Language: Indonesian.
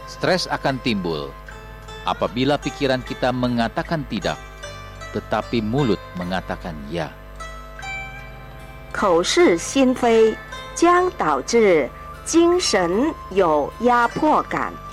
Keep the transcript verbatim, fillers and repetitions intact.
Stres akan timbul apabila pikiran kita mengatakan tidak, tetapi mulut mengatakan ya. 口是心非将导致精神有压迫感。